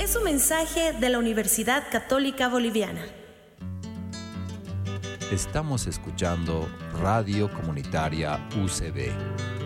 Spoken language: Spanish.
Es un mensaje de la Universidad Católica Boliviana. Estamos escuchando Radio Comunitaria UCB.